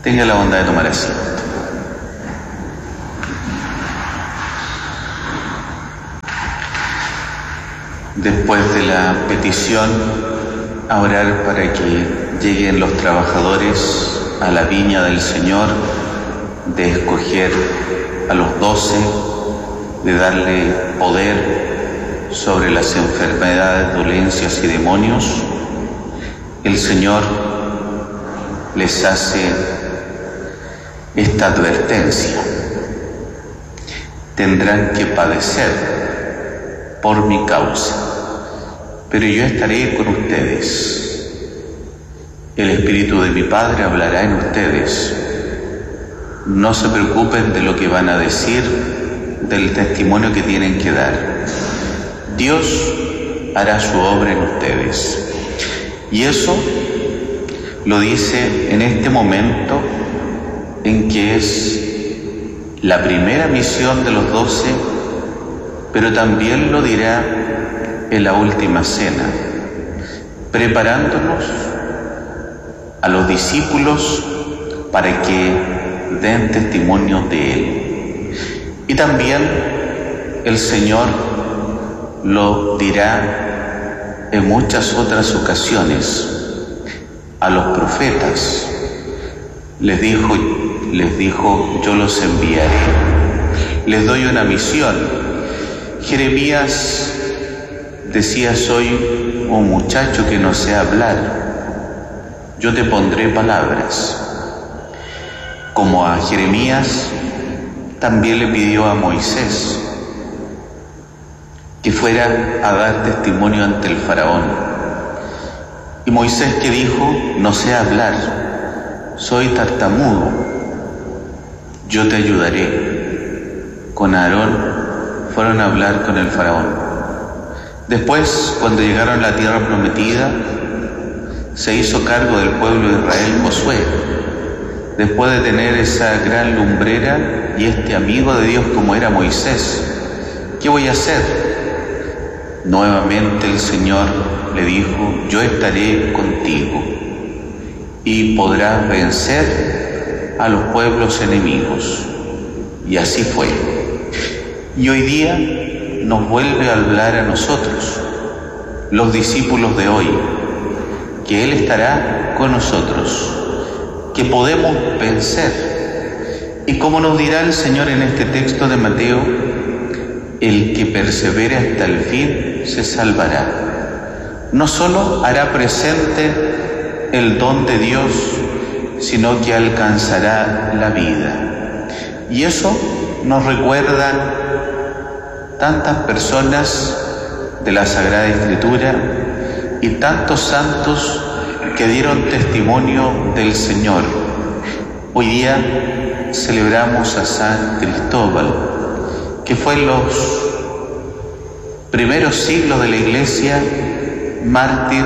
Tenga la bondad de tomar asiento. Después de la petición a orar para que lleguen los trabajadores a la viña del Señor, de escoger a los 12, de darle poder sobre las enfermedades, dolencias y demonios, el Señor les hace esta advertencia: tendrán que padecer por mi causa, pero yo estaré con ustedes. El Espíritu de mi Padre hablará en ustedes. No se preocupen de lo que van a decir, del testimonio que tienen que dar. Dios hará su obra en ustedes. Y eso lo dice en este momento en que es la primera misión de los 12, pero también lo dirá en la última cena, preparándonos a los discípulos para que den testimonio de Él. Y también el Señor lo dirá en muchas otras ocasiones a los profetas. Les dijo, yo los enviaré, les doy una misión. Jeremías decía, soy un muchacho que no sé hablar, yo te pondré palabras. Como a Jeremías, también le pidió a Moisés que fuera a dar testimonio ante el faraón. Y Moisés, que dijo, no sé hablar, soy tartamudo, yo te ayudaré. Con Aarón fueron a hablar con el faraón. Después, cuando llegaron a la tierra prometida, se hizo cargo del pueblo de Israel Josué. Después de tener esa gran lumbrera y este amigo de Dios como era Moisés, ¿qué voy a hacer? Nuevamente el Señor le dijo, yo estaré contigo y podrás vencer a los pueblos enemigos. Y así fue. Y hoy día nos vuelve a hablar a nosotros, los discípulos de hoy, que Él estará con nosotros, que podemos vencer. Y como nos dirá el Señor en este texto de Mateo, el que persevere hasta el fin se salvará. No solo hará presente el don de Dios, sino que alcanzará la vida. Y eso nos recuerdan tantas personas de la Sagrada Escritura y tantos santos que dieron testimonio del Señor. Hoy día celebramos a San Cristóbal, que fue en los primeros siglos de la Iglesia mártir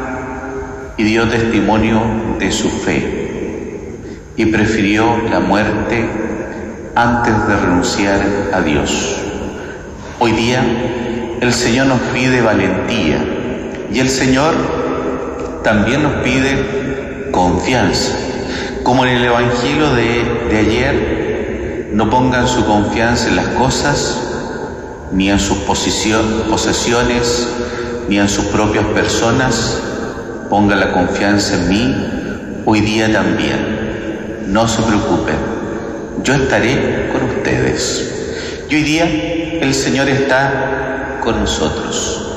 y dio testimonio de su fe y prefirió la muerte antes de renunciar a Dios. Hoy día el Señor nos pide valentía y el Señor también nos pide confianza. Como en el Evangelio de ayer, no pongan su confianza en las cosas, ni en sus posesiones, ni en sus propias personas, pongan la confianza en mí. Hoy día también, no se preocupen, yo estaré con ustedes. Y hoy día el Señor está con nosotros.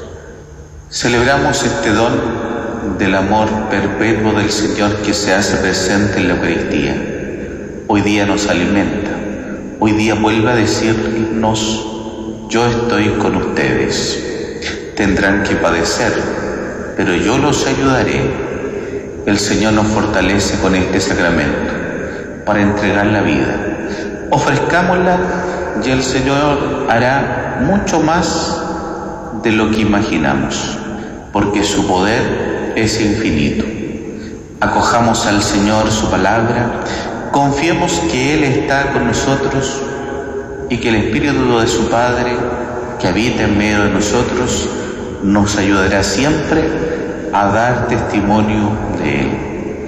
Celebramos este don del amor perpetuo del Señor que se hace presente en la Eucaristía. Hoy día nos alimenta, hoy día vuelve a decirnos, yo estoy con ustedes, tendrán que padecer, pero yo los ayudaré. El Señor nos fortalece con este sacramento para entregar la vida. Ofrezcámosla y el Señor hará mucho más de lo que imaginamos, porque su poder es infinito. Acojamos al Señor su palabra, confiemos que Él está con nosotros y que el Espíritu de su Padre, que habita en medio de nosotros, nos ayudará siempre a dar testimonio de Él.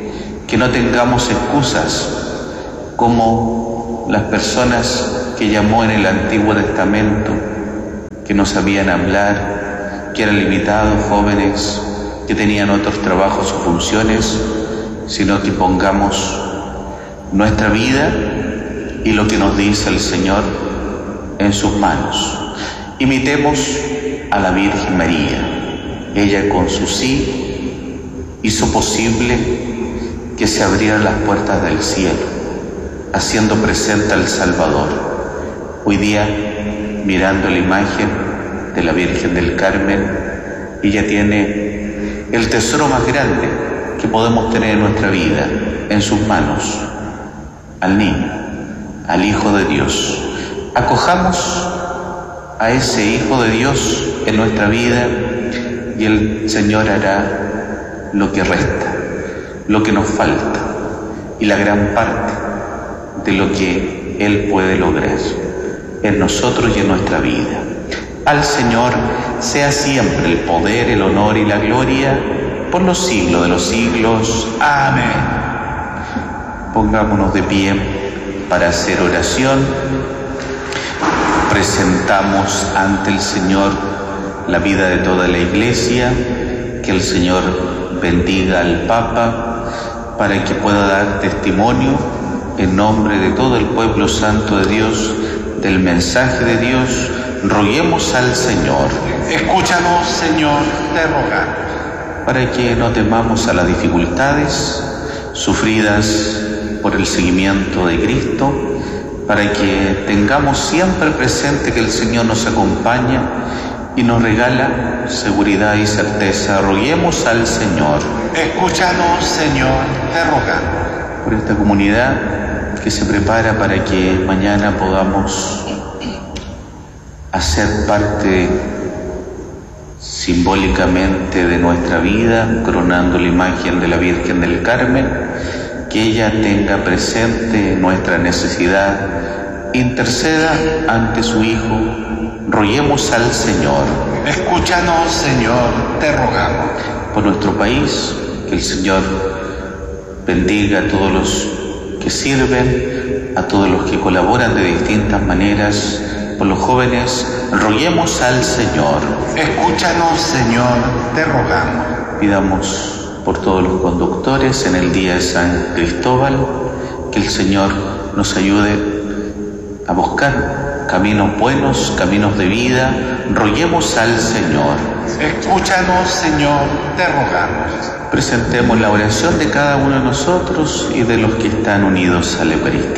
que no tengamos excusas como las personas que llamó en el Antiguo Testamento, que no sabían hablar, que eran limitados, jóvenes, que tenían otros trabajos o funciones, sino que pongamos nuestra vida y lo que nos dice el Señor en sus manos. Imitemos a la Virgen María. Ella con su sí hizo posible que se abrieran las puertas del cielo, haciendo presente al Salvador. Hoy día, mirando la imagen de la Virgen del Carmen, ella tiene el tesoro más grande que podemos tener en nuestra vida en sus manos, al niño, al Hijo de Dios. Acojamos a ese Hijo de Dios en nuestra vida y el Señor hará lo que resta, lo que nos falta y la gran parte de lo que Él puede lograr en nosotros y en nuestra vida. Al Señor sea siempre el poder, el honor y la gloria por los siglos de los siglos. Amén. Pongámonos de pie para hacer oración. Presentamos ante el Señor la vida de toda la Iglesia. Que el Señor bendiga al Papa para que pueda dar testimonio en nombre de todo el pueblo santo de Dios del mensaje de Dios. Roguemos al Señor. Escúchanos, Señor, te rogamos. Para que no temamos a las dificultades sufridas por el seguimiento de Cristo, para que tengamos siempre presente que el Señor nos acompaña y nos regala seguridad y certeza. Roguemos al Señor. Escúchanos, Señor, te rogamos. Por esta comunidad que se prepara para que mañana podamos hacer parte simbólicamente de nuestra vida, coronando la imagen de la Virgen del Carmen, que ella tenga presente nuestra necesidad, interceda ante su Hijo. Roguemos al Señor. Escúchanos, Señor, te rogamos. Por nuestro país, que el Señor bendiga a todos los que sirven, a todos los que colaboran de distintas maneras. Por los jóvenes, roguemos al Señor. Escúchanos, Señor, te rogamos. Pidamos por todos los conductores en el día de San Cristóbal, que el Señor nos ayude a buscar caminos buenos, caminos de vida. Roguemos al Señor. Escúchanos, Señor, te rogamos. Presentemos la oración de cada uno de nosotros y de los que están unidos a la Eucaristía.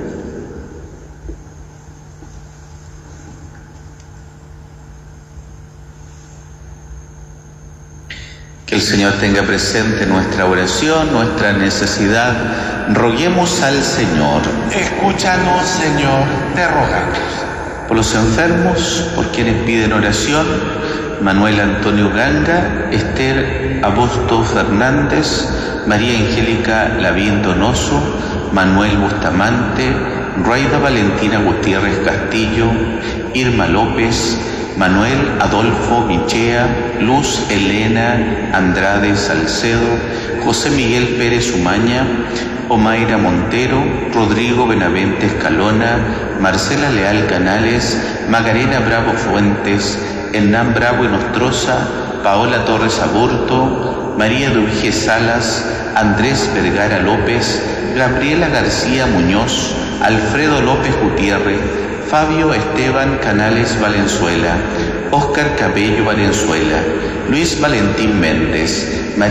Que el Señor tenga presente nuestra oración, nuestra necesidad. Roguemos al Señor. Escúchanos, Señor, te rogamos. Por los enfermos, por quienes piden oración: Manuel Antonio Ganga, Esther Abusto Fernández, María Angélica Lavín Donoso, Manuel Bustamante, Raida Valentina Gutiérrez Castillo, Irma López, Manuel Adolfo Michea, Luz Elena Andrade Salcedo, José Miguel Pérez Umaña, Omaira Montero, Rodrigo Benavente Escalona, Marcela Leal Canales, Magarena Bravo Fuentes, Hernán Bravo y Nostroza, Paola Torres Aburto, María Durge Salas, Andrés Vergara López, Gabriela García Muñoz, Alfredo López Gutiérrez, Fabio Esteban Canales Valenzuela, Óscar Cabello Valenzuela, Luis Valentín Méndez,